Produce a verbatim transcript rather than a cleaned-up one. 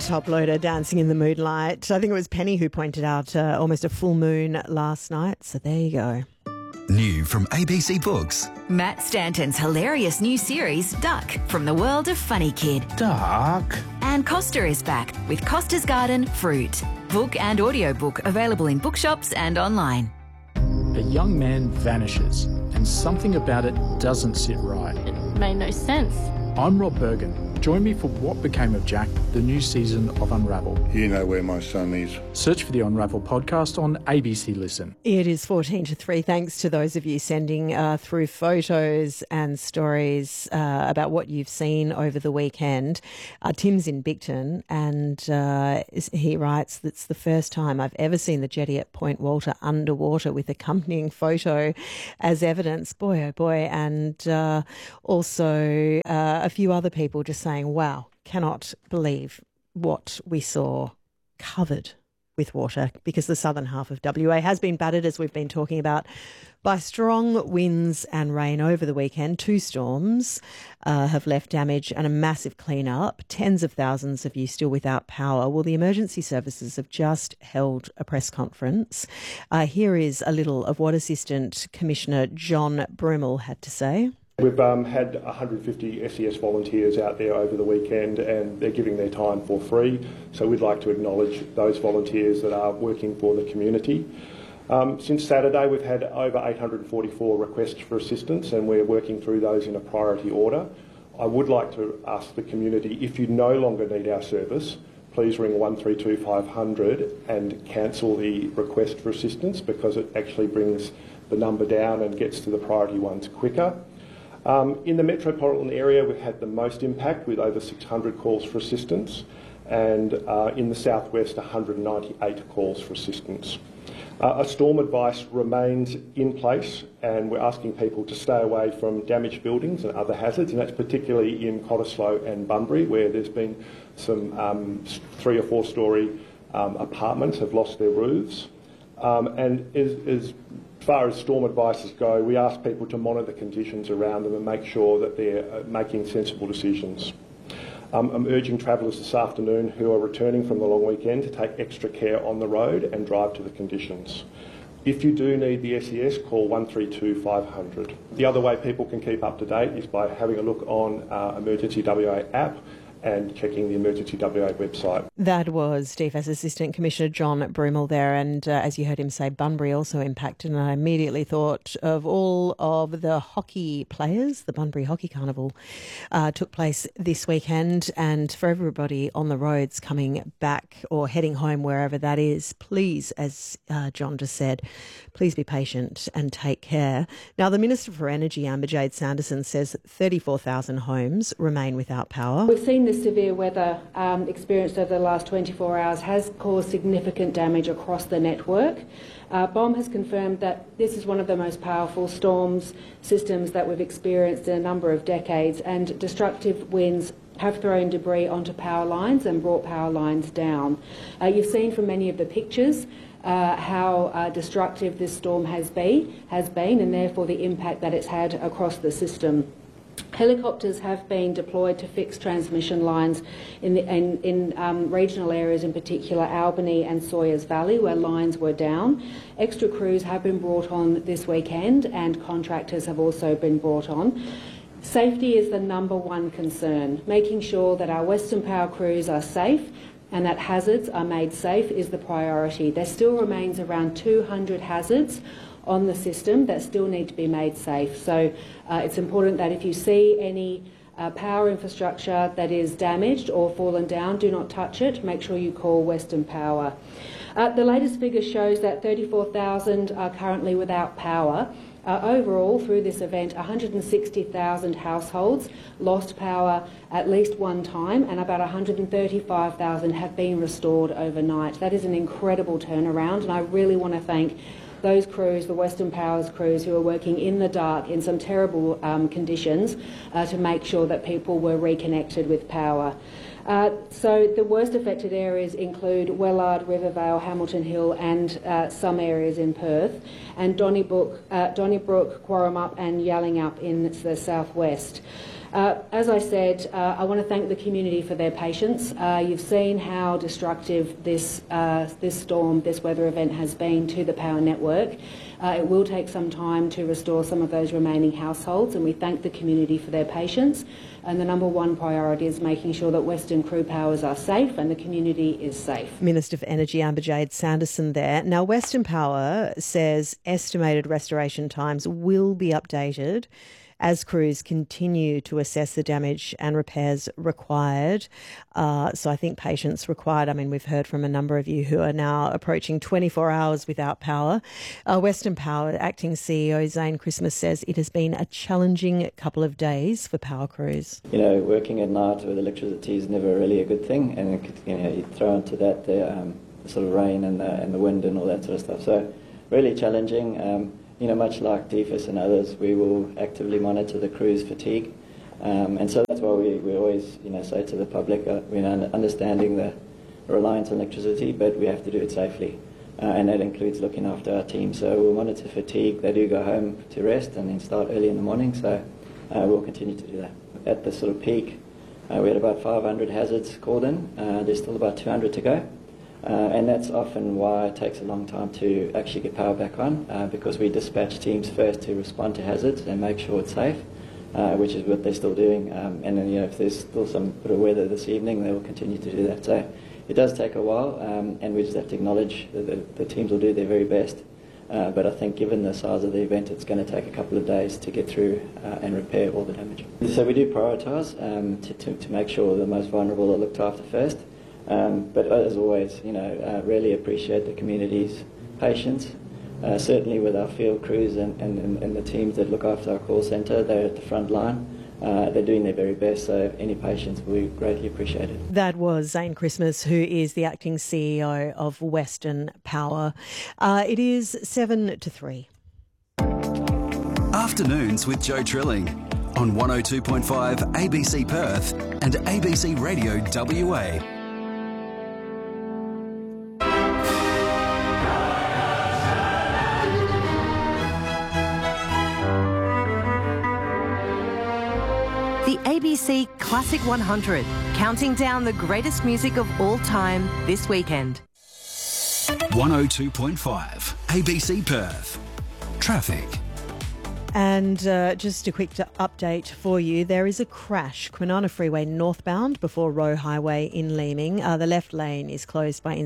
Top Loader, Dancing in the Moonlight. I think it was Penny who pointed out uh, almost a full moon last night. So there you go. New from A B C Books. Matt Stanton's hilarious new series, Duck, from the world of Funny Kid. Duck. And Costa is back with Costa's Garden Fruit. Book and audiobook available in bookshops and online. A young man vanishes and something about it doesn't sit right. It made no sense. I'm Rob Bergen. Join me for What Became of Jack, the new season of Unravel. You know where my son is. Search for the Unravel podcast on A B C Listen. It is fourteen to three. Thanks to those of you sending uh, through photos and stories uh, about what you've seen over the weekend. Uh, Tim's in Bigton, and uh, he writes, "That's the first time I've ever seen the jetty at Point Walter underwater with accompanying photo as evidence." Boy, oh boy. And uh, also uh, a few other people just saying, wow, cannot believe what we saw covered with water, because the southern half of W A has been battered, as we've been talking about, by strong winds and rain over the weekend. Two storms uh, have left damage and a massive clean-up. Tens of thousands of you still without power. Well, the emergency services have just held a press conference. Uh, here is a little of what Assistant Commissioner John Brummel had to say. We've um, had one hundred fifty S E S volunteers out there over the weekend, and they're giving their time for free. So we'd like to acknowledge those volunteers that are working for the community. Um, since Saturday, we've had over eight hundred forty-four requests for assistance, and we're working through those in a priority order. I would like to ask the community, if you no longer need our service, please ring one three two five hundred and cancel the request for assistance, because it actually brings the number down and gets to the priority ones quicker. Um, in the metropolitan area, we've had the most impact with over six hundred calls for assistance, and uh, in the southwest, one hundred ninety-eight calls for assistance. Uh, a storm advice remains in place, and we're asking people to stay away from damaged buildings and other hazards, and that's particularly in Cottesloe and Bunbury, where there's been some um, three or four storey um, apartments have lost their roofs. Um, and as, as far as storm advices go, we ask people to monitor the conditions around them and make sure that they're making sensible decisions. Um, I'm urging travellers this afternoon who are returning from the long weekend to take extra care on the road and drive to the conditions. If you do need the S E S, call one three two five hundred. The other way people can keep up to date is by having a look on uh, Emergency W A app and checking the Emergency W A website. That was D F S Assistant Commissioner John Brummel there, and uh, as you heard him say, Bunbury also impacted, and I immediately thought of all of the hockey players. The Bunbury Hockey Carnival uh, took place this weekend, and for everybody on the roads coming back or heading home, wherever that is, please, as uh, John just said, please be patient and take care. Now, the Minister for Energy, Amber-Jade Sanderson, says thirty-four thousand homes remain without power. We've seen the severe weather um, experienced over the last twenty-four hours has caused significant damage across the network. Uh, B O M has confirmed that this is one of the most powerful storms systems that we've experienced in a number of decades, and destructive winds have thrown debris onto power lines and brought power lines down. Uh, you've seen from many of the pictures uh, how uh, destructive this storm has been, has been, and therefore the impact that it's had across the system. Helicopters have been deployed to fix transmission lines in, the, in, in um, regional areas, in particular Albany and Sawyers Valley, where lines were down. Extra crews have been brought on this weekend, and contractors have also been brought on. Safety is the number one concern. Making sure that our Western Power crews are safe and that hazards are made safe is the priority. There still remains around two hundred hazards on the system that still need to be made safe. So uh, it's important that if you see any uh, power infrastructure that is damaged or fallen down, do not touch it. Make sure you call Western Power. Uh, the latest figure shows that thirty-four thousand are currently without power. Uh, overall, through this event, one hundred sixty thousand households lost power at least one time, and about one hundred thirty-five thousand have been restored overnight. That is an incredible turnaround, and I really want to thank those crews, the Western Power's crews, who are working in the dark in some terrible um, conditions uh, to make sure that people were reconnected with power. Uh, so the worst affected areas include Wellard, Rivervale, Hamilton Hill and uh, some areas in Perth, and Donnybrook, uh, Donnybrook, Quarramup and Yallingup in the southwest. Uh, as I said, uh, I want to thank the community for their patience. Uh, you've seen how destructive this, uh, this storm, this weather event has been to the power network. Uh, it will take some time to restore some of those remaining households, and we thank the community for their patience. And the number one priority is making sure that Western crew powers are safe and the community is safe. Minister for Energy Amber-Jade Sanderson there. Now, Western Power says estimated restoration times will be updated as crews continue to assess the damage and repairs required. Uh, so I think patience required. I mean, we've heard from a number of you who are now approaching twenty-four hours without power. Uh, Western Power Acting C E O Zane Christmas says it has been a challenging couple of days for power crews. You know, working at night with electricity is never really a good thing, and you know, you throw into that the, um, the sort of rain and the, and the wind and all that sort of stuff. So really challenging. Um, You know, much like D F I S and others, we will actively monitor the crew's fatigue. Um, and so that's why we, we always, you know, say to the public, uh, we're understanding the reliance on electricity, but we have to do it safely. Uh, and that includes looking after our team. So we'll monitor fatigue. They do go home to rest and then start early in the morning. So uh, we'll continue to do that. At the sort of peak, uh, we had about five hundred hazards called in. Uh, there's still about two hundred to go. Uh, and that's often why it takes a long time to actually get power back on, uh, because we dispatch teams first to respond to hazards and make sure it's safe, uh, which is what they're still doing. Um, and then, you know, if there's still some bit of weather this evening, they will continue to do that. So it does take a while, um, and we just have to acknowledge that the, the teams will do their very best. Uh, but I think given the size of the event, it's going to take a couple of days to get through uh, and repair all the damage. So we do prioritise um, to, to, to make sure the most vulnerable are looked after first. Um, but as always, you know, uh, really appreciate the community's patience. Uh, certainly with our field crews and, and, and the teams that look after our call centre, they're at the front line. Uh, they're doing their very best, so any patience will be greatly appreciated. That was Zane Christmas, who is the acting C E O of Western Power. Uh, it is seven to three. Afternoons with Joe Trilling on one oh two point five A B C Perth and A B C Radio W A. The A B C Classic one hundred, counting down the greatest music of all time this weekend. one oh two point five A B C Perth. Traffic. And uh, just a quick t- update for you. There is a crash, Kwinana Freeway northbound before Roe Highway in Leeming. Uh, the left lane is closed by